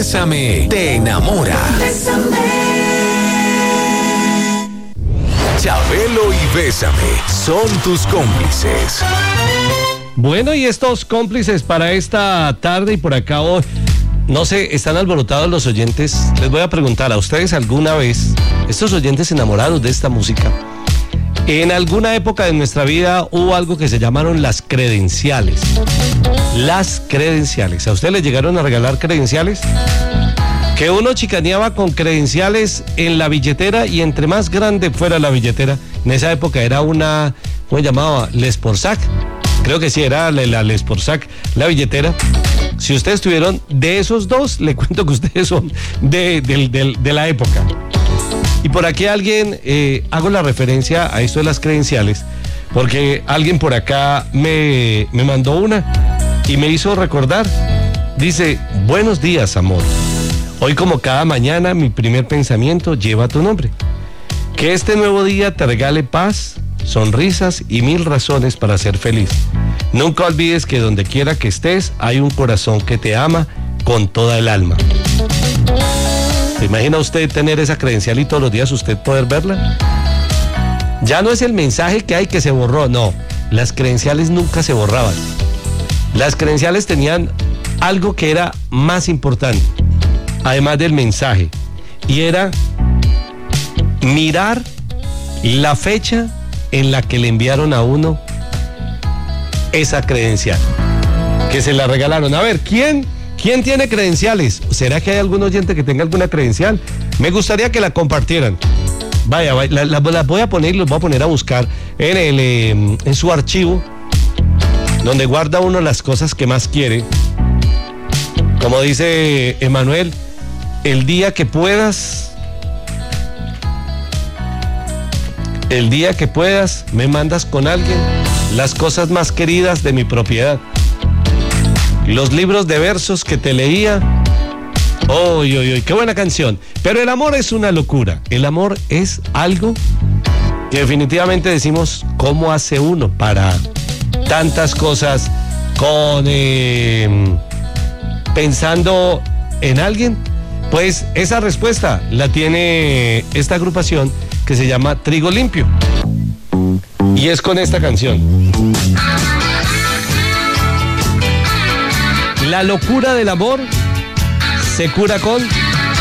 Bésame te enamora. Chabelo y Bésame son tus cómplices. Bueno, y estos cómplices para esta tarde y por acá hoy, no sé, están alborotados los oyentes. Les voy a preguntar a ustedes alguna vez, estos oyentes enamorados de esta música, en alguna época de nuestra vida hubo algo que se llamaron las credenciales. Las credenciales. ¿A ustedes les llegaron a regalar credenciales? Que uno chicaneaba con credenciales en la billetera y entre más grande fuera la billetera, en esa época era una, ¿cómo se llamaba? Lesporsac. Creo que sí, era la Lesporsac, la billetera. Si ustedes tuvieron de esos dos, le cuento que ustedes son de la época. Y por aquí alguien, hago la referencia a esto de las credenciales, porque alguien por acá me mandó una y me hizo recordar. Dice, buenos días, amor. Hoy como cada mañana mi primer pensamiento lleva tu nombre. Que este nuevo día te regale paz, sonrisas y 1000 razones para ser feliz. Nunca olvides que donde quiera que estés hay un corazón que te ama con toda el alma. ¿Se imagina usted tener esa credencial y todos los días usted poder verla? Ya no es el mensaje que hay que se borró, no. Las credenciales nunca se borraban. Las credenciales tenían algo que era más importante, además del mensaje, y era mirar la fecha en la que le enviaron a uno esa credencial, que se la regalaron. A ver, ¿quién tiene credenciales? ¿Será que hay algún oyente que tenga alguna credencial? Me gustaría que la compartieran. Vaya, las voy a poner, los voy a poner a buscar en su archivo, donde guarda uno las cosas que más quiere. Como dice Emanuel, el día que puedas, me mandas con alguien las cosas más queridas de mi propiedad. Los libros de versos que te leía. ¡Oy! ¡Qué buena canción! Pero el amor es una locura. El amor es algo que definitivamente decimos, ¿cómo hace uno para tantas cosas pensando en alguien? Pues esa respuesta la tiene esta agrupación que se llama Trigo Limpio. Y es con esta canción. La locura del amor se cura con